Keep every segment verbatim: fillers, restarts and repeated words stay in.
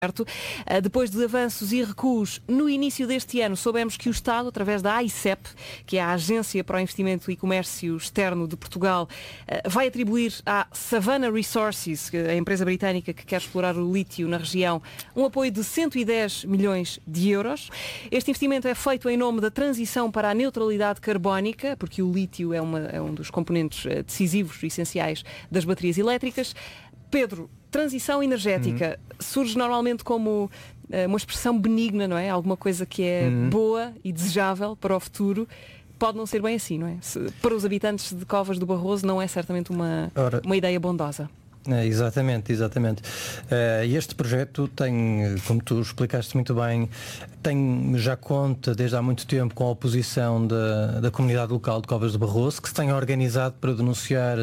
Depois de avanços e recuos, no início deste ano soubemos que o Estado, através da A I C E P, que é a Agência para o Investimento e Comércio Externo de Portugal, vai atribuir à Savannah Resources, a empresa britânica que quer explorar o lítio na região, um apoio de cento e dez milhões de euros. Este investimento é feito em nome da transição para a neutralidade carbónica, porque o lítio é, uma, é um dos componentes decisivos e essenciais das baterias elétricas. Pedro, transição energética uhum. surge normalmente como uh, uma expressão benigna, não é? Alguma coisa que é uhum. boa e desejável para o futuro. Pode não ser bem assim, não é? Se, para os habitantes de Covas do Barroso não é certamente uma, Ora, uma ideia bondosa. É, exatamente, exatamente. Uh, este projeto tem, como tu explicaste muito bem, tem, já conta desde há muito tempo com a oposição da, da comunidade local de Covas do Barroso, que se tem organizado para denunciar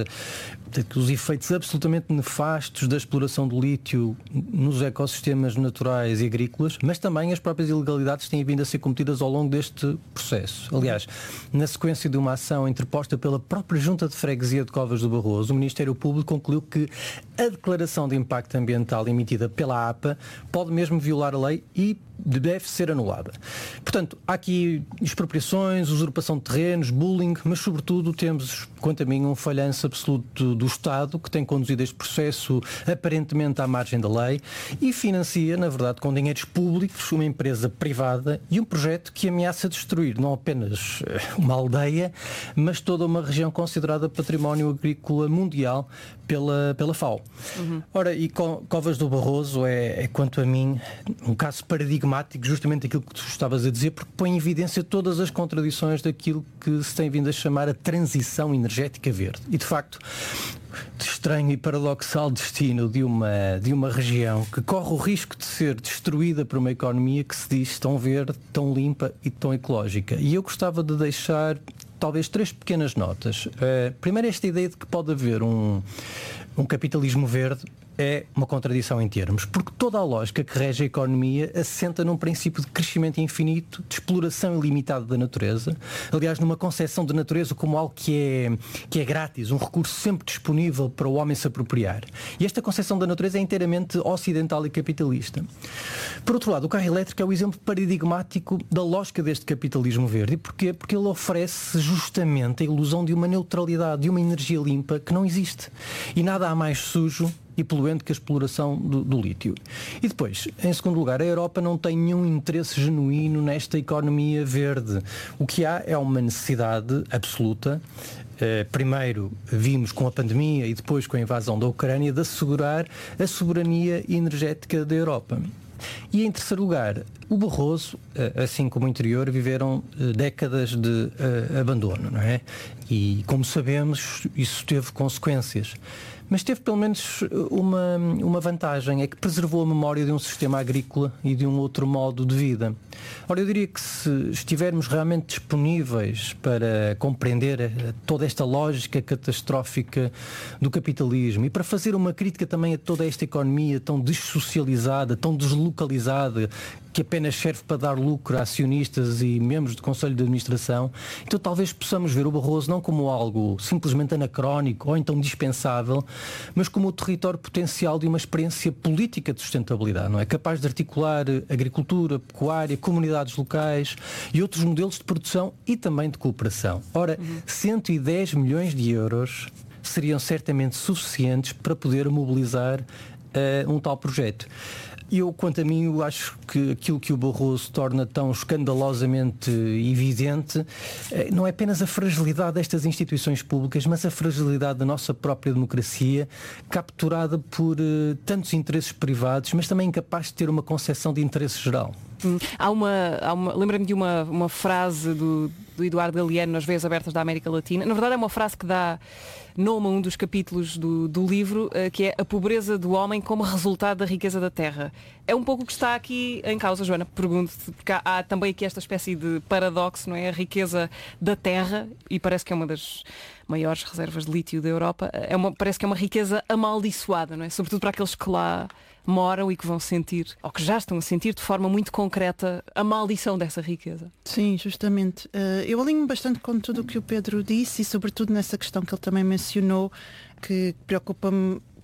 os efeitos absolutamente nefastos da exploração do lítio nos ecossistemas naturais e agrícolas, mas também as próprias ilegalidades que têm vindo a ser cometidas ao longo deste processo. Aliás, na sequência de uma ação interposta pela própria Junta de Freguesia de Covas do Barroso, o Ministério Público concluiu que a declaração de impacto ambiental emitida pela A P A pode mesmo violar a lei e deve ser anulada. Portanto, há aqui expropriações, usurpação de terrenos, bullying, mas sobretudo temos, quanto a mim, um falhanço absoluto do Estado, que tem conduzido este processo aparentemente à margem da lei e financia, na verdade, com dinheiros públicos, uma empresa privada e um projeto que ameaça destruir não apenas uma aldeia, mas toda uma região considerada património agrícola mundial pela, pela F A O. Uhum. Ora, e Covas do Barroso é, é, quanto a mim, um caso paradigmático, justamente aquilo que tu estavas a dizer, porque põe em evidência todas as contradições daquilo que se tem vindo a chamar a transição energética verde. E, de facto, estranho e paradoxal destino de uma, de uma região que corre o risco de ser destruída por uma economia que se diz tão verde, tão limpa e tão ecológica. E eu gostava de deixar talvez três pequenas notas. Uh, primeiro, esta ideia de que pode haver um, um capitalismo verde é uma contradição em termos, porque toda a lógica que rege a economia assenta num princípio de crescimento infinito, de exploração ilimitada da natureza, aliás, numa concepção de natureza como algo que é, que é grátis, um recurso sempre disponível para o homem se apropriar. E esta concepção da natureza é inteiramente ocidental e capitalista. Por outro lado, o carro elétrico é o exemplo paradigmático da lógica deste capitalismo verde. E porquê? Porque ele oferece justamente a ilusão de uma neutralidade, de uma energia limpa que não existe. E nada há mais sujo e poluente que a exploração do, do lítio. E depois, em segundo lugar, a Europa não tem nenhum interesse genuíno nesta economia verde. O que há é uma necessidade absoluta. Uh, primeiro vimos com a pandemia e depois com a invasão da Ucrânia de assegurar a soberania energética da Europa. E em terceiro lugar, o Barroso, assim como o interior, viveram décadas de uh, abandono, não é? E como sabemos, isso teve consequências. Mas teve pelo menos uma, uma vantagem, é que preservou a memória de um sistema agrícola e de um outro modo de vida. Ora, eu diria que se estivermos realmente disponíveis para compreender toda esta lógica catastrófica do capitalismo e para fazer uma crítica também a toda esta economia tão dessocializada, tão deslocalizada, que apenas serve para dar lucro a acionistas e membros do Conselho de Administração, então talvez possamos ver o Barroso não como algo simplesmente anacrónico ou então dispensável, mas como o território potencial de uma experiência política de sustentabilidade, não é? Capaz de articular agricultura, pecuária, comunidades locais e outros modelos de produção e também de cooperação. Ora, uhum. cento e dez milhões de euros seriam certamente suficientes para poder mobilizar uh, um tal projeto. Eu, quanto a mim, eu acho que aquilo que o Barroso torna tão escandalosamente evidente não é apenas a fragilidade destas instituições públicas, mas a fragilidade da nossa própria democracia, capturada por uh, tantos interesses privados, mas também incapaz de ter uma concepção de interesse geral. Hum, há uma, há uma lembra-me de uma, uma frase do, do Eduardo Galeano nas Veias Abertas da América Latina. Na verdade é uma frase que dá nome a um dos capítulos do, do livro, uh, que é a pobreza do homem como resultado da riqueza da terra. É um pouco o que está aqui em causa, Joana. Pergunto-te, porque há, há também aqui esta espécie de paradoxo, não é? A riqueza da terra, e parece que é uma das maiores reservas de lítio da Europa, é uma, parece que é uma riqueza amaldiçoada, não é? Sobretudo para aqueles que lá moram e que vão sentir, ou que já estão a sentir de forma muito concreta, a maldição dessa riqueza. Sim, justamente. Uh, eu alinho bastante com tudo o que o Pedro disse e sobretudo nessa questão que ele também mencionou, que preocupa-me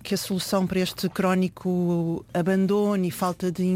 que a solução para este crónico abandono e falta de